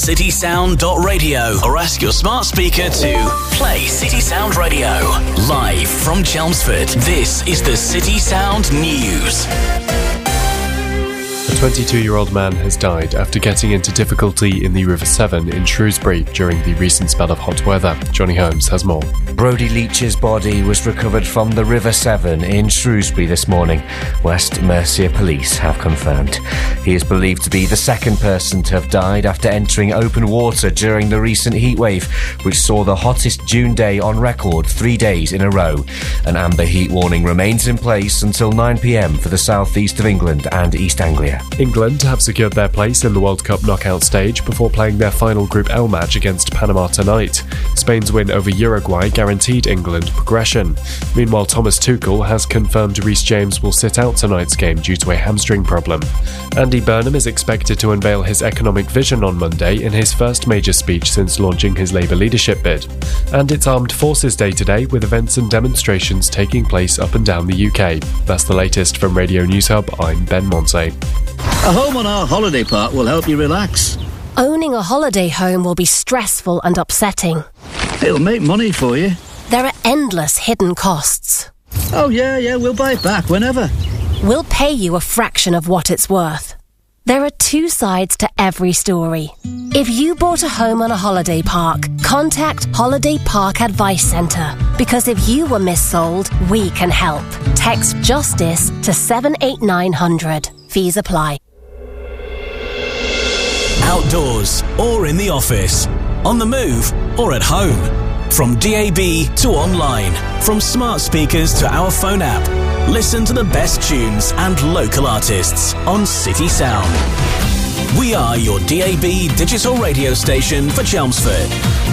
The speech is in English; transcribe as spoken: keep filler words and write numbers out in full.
city sound dot radio or ask your smart speaker to play City Sound Radio. Live from Chelmsford, this is the City Sound News. A twenty-two-year-old man has died after getting into difficulty in the River Severn in Shrewsbury during the recent spell of hot weather. Johnny Holmes has more. Brodie Leach's body was recovered from the River Severn in Shrewsbury this morning, West Mercia police have confirmed. He is believed to be the second person to have died after entering open water during the recent heatwave, which saw the hottest June day on record three days in a row. An amber heat warning remains in place until nine p m for the southeast of England and East Anglia. England have secured their place in the World Cup knockout stage before playing their final Group L match against Panama tonight. Spain's win over Uruguay guaranteed England progression. Meanwhile, Thomas Tuchel has confirmed Reece James will sit out tonight's game due to a hamstring problem. Andy Burnham is expected to unveil his economic vision on Monday in his first major speech since launching his Labour leadership bid. And it's Armed Forces Day today, with events and demonstrations taking place up and down the U K. That's the latest from Radio News Hub. I'm Ben Monse. A home on our holiday park will help you relax. Owning a holiday home will be stressful and upsetting. It'll make money for you. There are endless hidden costs. Oh yeah, yeah, we'll buy it back whenever. We'll pay you a fraction of what it's worth. There are two sides to every story. If you bought a home on a holiday park, contact Holiday Park Advice Centre, because if you were missold, we can help. Text JUSTICE to seven eight nine hundred. Fees apply. Outdoors or in the office, on the move or at home. From D A B to online, from smart speakers to our phone app. Listen to the best tunes and local artists on City Sound. We are your D A B digital radio station for Chelmsford.